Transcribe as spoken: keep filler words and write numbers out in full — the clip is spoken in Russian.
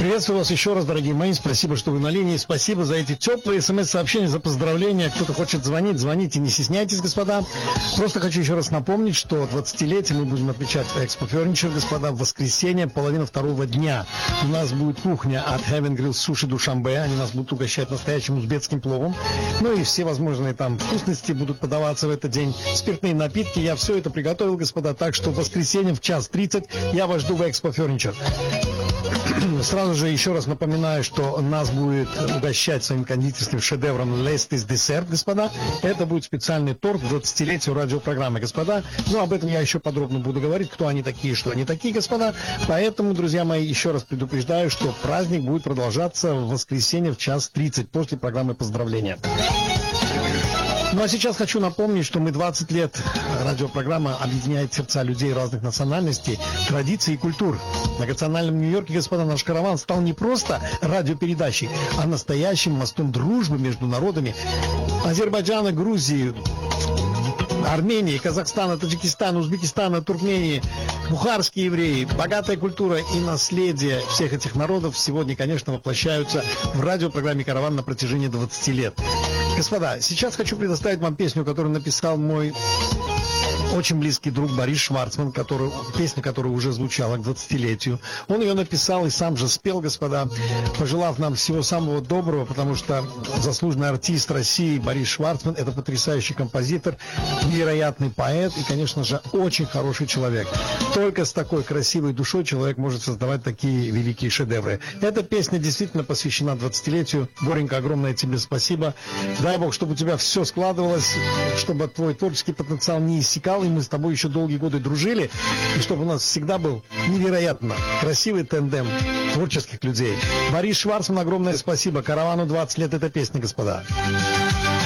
Приветствую вас еще раз, дорогие мои. Спасибо, что вы на линии. Спасибо за эти теплые смс-сообщения, за поздравления. Кто-то хочет звонить, звоните, не стесняйтесь, господа. Просто хочу еще раз напомнить, что двадцатилетие мы будем отмечать в Expo Furniture, господа, в воскресенье, половина второго дня. У нас будет кухня от Heaven Grill Sushi Душанбе. Они нас будут угощать настоящим узбекским пловом. Ну и все возможные там вкусности будут подаваться в этот день. Спиртные напитки. Я все это приготовил, господа. Так что в воскресенье в час тридцать я вас жду в Expo Furniture. Сразу же еще раз напоминаю, что нас будет угощать своим кондитерским шедевром Лестис Десерт, господа. Это будет специальный торт к двадцатилетию радиопрограммы, господа. Но об этом я еще подробно буду говорить, кто они такие, что они такие, господа. Поэтому, друзья мои, еще раз предупреждаю, что праздник будет продолжаться в воскресенье в час тридцать после программы поздравления. Ну а сейчас хочу напомнить, что мы двадцать лет, радиопрограмма объединяет сердца людей разных национальностей, традиций и культур. В многонациональном Нью-Йорке, господа, наш караван стал не просто радиопередачей, а настоящим мостом дружбы между народами Азербайджана, Грузии, Армении, Казахстана, Таджикистана, Узбекистана, Туркмении, бухарские евреи. Богатая культура и наследие всех этих народов сегодня, конечно, воплощаются в радиопрограмме «Караван» на протяжении двадцати лет. Господа, сейчас хочу предоставить вам песню, которую написал мой очень близкий друг Борис Шварцман, который, песня, которая уже звучала к двадцатилетию. Он ее написал и сам же спел, господа, пожелав нам всего самого доброго, потому что заслуженный артист России Борис Шварцман — это потрясающий композитор, невероятный поэт и, конечно же, очень хороший человек. Только с такой красивой душой человек может создавать такие великие шедевры. Эта песня действительно посвящена двадцатилетию. Боренька, огромное тебе спасибо. Дай Бог, чтобы у тебя все складывалось, чтобы твой творческий потенциал не иссякал, и мы с тобой еще долгие годы дружили, и чтобы у нас всегда был невероятно красивый тандем творческих людей. Борис Шварцман, огромное спасибо. «Каравану двадцать лет» — эта песня, господа.